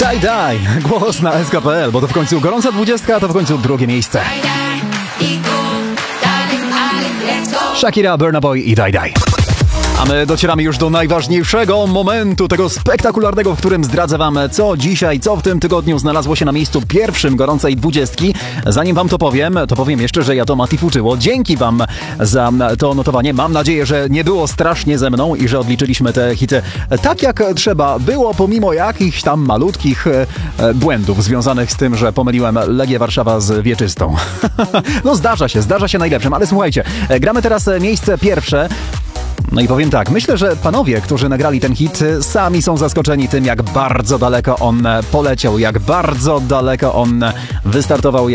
Daj, głos na SK.pl, bo to w końcu gorąca 20, to w końcu drugie miejsce. Shakira, Burna Boy i Daj. A my docieramy już do najważniejszego momentu, tego spektakularnego, w którym zdradzę wam, co dzisiaj, co w tym tygodniu znalazło się na miejscu pierwszym gorącej 20. Zanim wam to powiem jeszcze, że ja to Mati uczyło. Dzięki wam za to notowanie. Mam nadzieję, że nie było strasznie ze mną i że odliczyliśmy te hity tak, jak trzeba było, pomimo jakichś tam malutkich błędów związanych z tym, że pomyliłem Legię Warszawa z Wieczystą. No zdarza się najlepszym, ale słuchajcie, gramy teraz miejsce pierwsze. No i powiem tak, myślę, że panowie, którzy nagrali ten hit, sami są zaskoczeni tym, jak bardzo daleko on poleciał, jak bardzo daleko on wystartował.